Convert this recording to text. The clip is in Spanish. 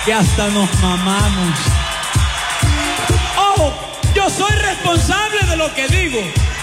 que hasta nos mamamos. Ojo, yo soy responsable de lo que digo.